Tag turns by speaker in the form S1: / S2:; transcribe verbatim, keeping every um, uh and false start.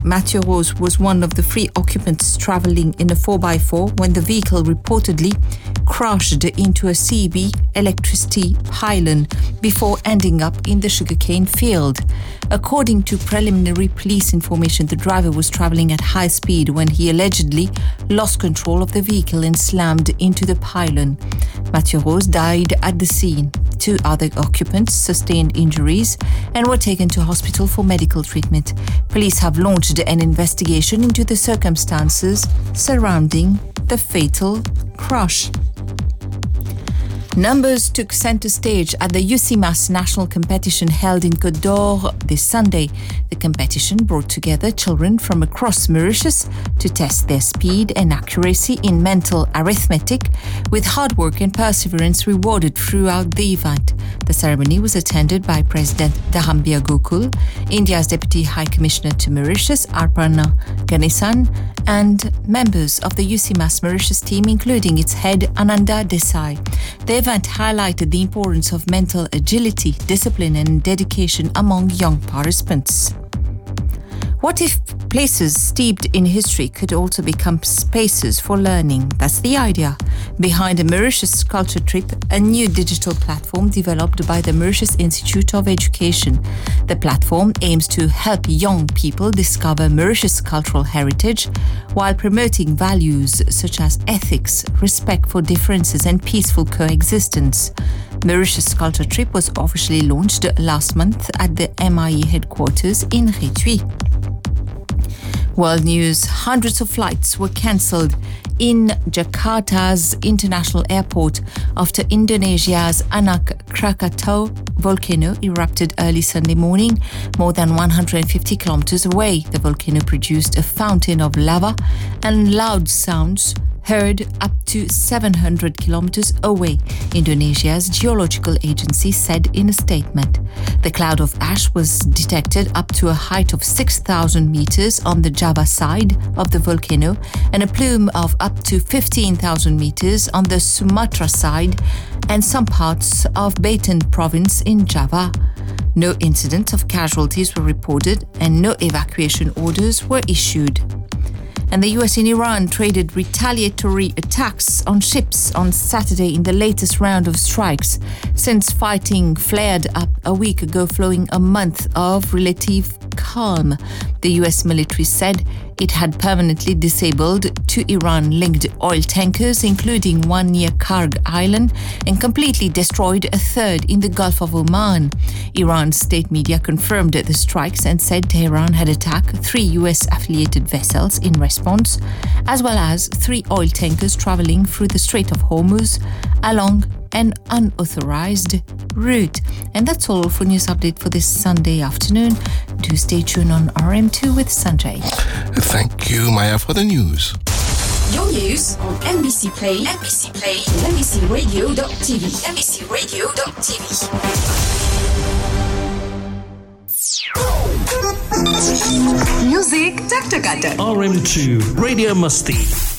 S1: Mathieu Rose was one of the three occupants traveling in a four by four when the vehicle reportedly crashed into a C B electricity pylon before ending up in the sugarcane field. According to preliminary police information, the driver was traveling at high speed when he allegedly lost control of the vehicle and slammed into the pylon. Mathieu Rose died at the scene. Two other occupants sustained injuries and were taken to hospital for medical treatment. Police have launched an investigation into the circumstances surrounding the fatal crash. Numbers took center stage at the U C M A S national competition held in Côte d'Or this Sunday. The competition brought together children from across Mauritius to test their speed and accuracy in mental arithmetic, with hard work and perseverance rewarded throughout the event. The ceremony was attended by President Dhirambhir Gokul, India's Deputy High Commissioner to Mauritius, Arpana Ganesan, and members of the U C M A S Mauritius team, including its head Ananda Desai. The event highlighted the importance of mental agility, discipline, and dedication among young participants. What if places steeped in history could also become spaces for learning? That's the idea behind the Mauritius Culture Trip, a new digital platform developed by the Mauritius Institute of Education. The platform aims to help young people discover Mauritius' cultural heritage while promoting values such as ethics, respect for differences, and peaceful coexistence. Mauritius Culture Trip was officially launched last month at the M I E headquarters in Rétui. World news: hundreds of flights were cancelled in Jakarta's international airport after Indonesia's Anak Krakatau volcano erupted early Sunday morning, more than one hundred fifty kilometers away. The volcano produced a fountain of lava and loud sounds heard up to seven hundred kilometers away, Indonesia's geological agency said in a statement. The cloud of ash was detected up to a height of six thousand meters on the Java side of the volcano and a plume of up to fifteen thousand meters on the Sumatra side and some parts of Baton province in Java. No incidents of casualties were reported and no evacuation orders were issued. And the U S and Iran traded retaliatory attacks on ships on Saturday in the latest round of strikes, since fighting flared up a week ago following a month of relative calm. The U S military said it had permanently disabled two Iran-linked oil tankers, including one near Karg Island, and completely destroyed a third in the Gulf of Oman. Iran's state media confirmed the strikes and said Tehran had attacked three U S-affiliated vessels in response, as well as three oil tankers traveling through the Strait of Hormuz along an unauthorized route. And that's all for News Update for this Sunday afternoon. Do stay tuned on R M two with Sanjay.
S2: Thank you, Maya, for the news.
S3: Your news on M B C Play, M B C Play, and M B C radio dot T V, M B C radio dot T V. Music Tak Tak Tak.
S4: R M two Radio Musti.